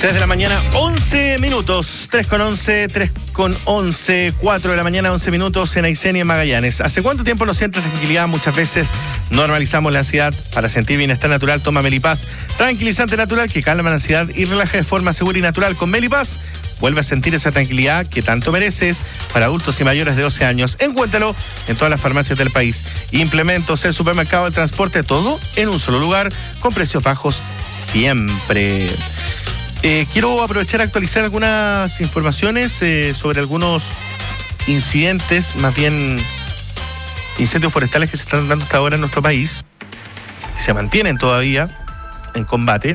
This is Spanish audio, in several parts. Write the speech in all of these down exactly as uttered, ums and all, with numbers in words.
tres de la mañana, once minutos. tres con once, tres con once, cuatro de la mañana, once minutos en Aysén y en Magallanes. ¿Hace cuánto tiempo no sientes tranquilidad? Muchas veces normalizamos la ansiedad. Para sentir bienestar natural, toma Melipaz. Tranquilizante natural que calma la ansiedad y relaja de forma segura y natural. Con Melipaz, vuelve a sentir esa tranquilidad que tanto mereces. Para adultos y mayores de doce años, encuéntralo en todas las farmacias del país. Implementos, el supermercado, el transporte, todo en un solo lugar, con precios bajos siempre. Eh, quiero aprovechar a actualizar algunas informaciones eh, sobre algunos incidentes, más bien incendios forestales que se están dando hasta ahora en nuestro país, que se mantienen todavía en combate,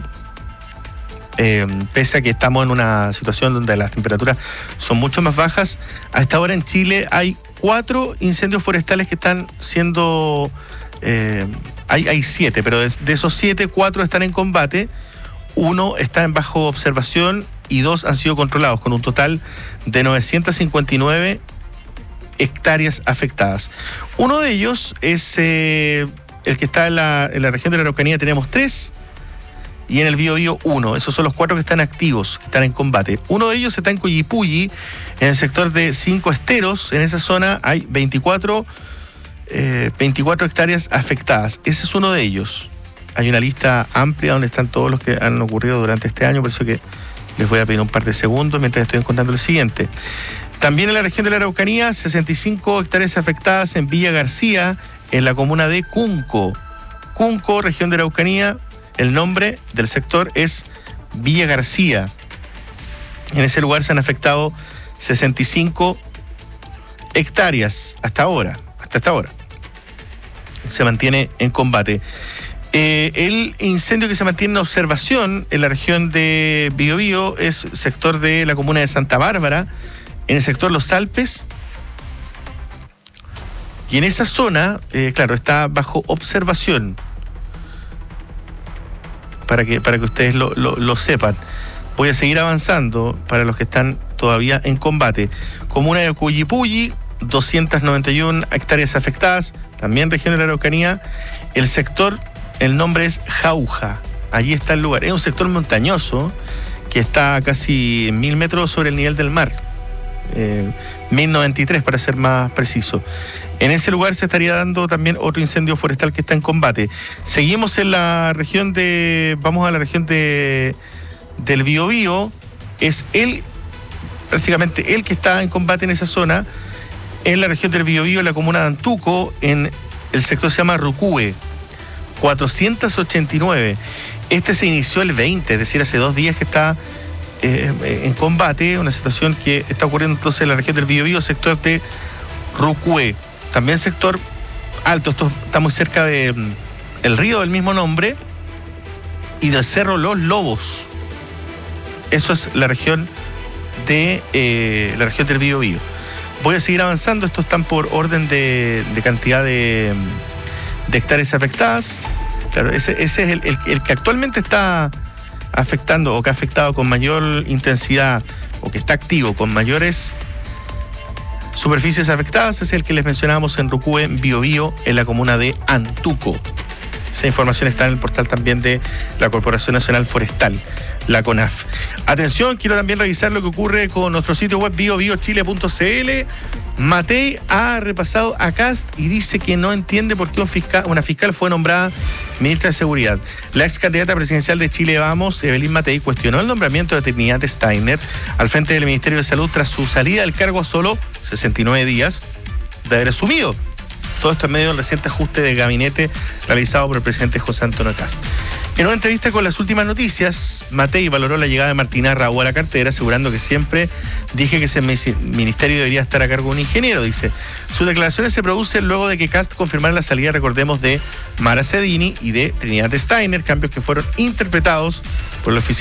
eh, pese a que estamos en una situación donde las temperaturas son mucho más bajas. Hasta ahora en Chile hay cuatro incendios forestales que están siendo... Eh, hay, hay siete, pero de, de esos siete, cuatro están en combate. Uno está en bajo observación y dos han sido controlados, con un total de novecientas cincuenta y nueve hectáreas afectadas. Uno de ellos es eh, el que está en la, en la región de la Araucanía, tenemos tres, y en el Biobío uno. Esos son los cuatro que están activos, que están en combate. Uno de ellos está en Cuyipulli, en el sector de Cinco Esteros. En esa zona hay veinticuatro, eh, veinticuatro hectáreas afectadas. Ese es uno de ellos. Hay una lista amplia donde están todos los que han ocurrido durante este año, por eso que les voy a pedir un par de segundos mientras estoy contando el siguiente. También en la región de la Araucanía, sesenta y cinco hectáreas afectadas en Villa García, en la comuna de Cunco. Cunco, región de la Araucanía, el nombre del sector es Villa García. En ese lugar se han afectado sesenta y cinco hectáreas hasta ahora, hasta esta hora. Se mantiene en combate. Eh, el incendio que se mantiene en observación en la región de Biobío es sector de la comuna de Santa Bárbara, en el sector Los Alpes. Y en esa zona, eh, claro, está bajo observación, para que, para que ustedes lo, lo, lo sepan. Voy a seguir avanzando para los que están todavía en combate. Comuna de Cuyipulli, doscientas noventa y una hectáreas afectadas, también región de la Araucanía. El sector... El nombre es Jauja, allí está el lugar. Es un sector montañoso que está a casi mil metros sobre el nivel del mar, eh, mil noventa y tres para ser más preciso. En ese lugar se estaría dando también otro incendio forestal que está en combate. Seguimos en la región de... Vamos a la región de del Biobío. Es él, prácticamente él que está en combate en esa zona, en la región del Biobío, en la comuna de Antuco, en el sector se llama Rucúe. cuatrocientas ochenta y nueve. Este se inició el veinte, es decir, hace dos días que está eh, en combate, una situación que está ocurriendo entonces en la región del Biobío, sector de Rucúe. También sector alto, esto está muy cerca de mm, el río del mismo nombre y del cerro Los Lobos. Eso es la región de eh, la región del Biobío. Voy a seguir avanzando, estos están por orden de, de cantidad de... de hectáreas afectadas. Claro, ese, ese es el, el, el que actualmente está afectando o que ha afectado con mayor intensidad o que está activo con mayores superficies afectadas, es el que les mencionábamos en Rucúe, en Biobío, en la comuna de Antuco. Esa información está en el portal también de la Corporación Nacional Forestal, la CONAF. Atención, quiero también revisar lo que ocurre con nuestro sitio web bio bio chile punto c l. Matei ha repasado a Kast y dice que no entiende por qué un fiscal, una fiscal fue nombrada ministra de Seguridad. La ex candidata presidencial de Chile Vamos, Evelyn Matei, cuestionó el nombramiento de Trinidad Steiner al frente del Ministerio de Salud tras su salida del cargo a solo sesenta y nueve días de haber asumido. Todo esto en medio del reciente ajuste de gabinete realizado por el presidente José Antonio Kast. En una entrevista con Las Últimas Noticias, Matei valoró la llegada de Martina Raúl a la cartera, asegurando que siempre dije que ese ministerio debería estar a cargo de un ingeniero, dice. Sus declaraciones se producen luego de que Kast confirmara la salida, recordemos, de Mara Cedini y de Trinidad Steiner, cambios que fueron interpretados por el oficial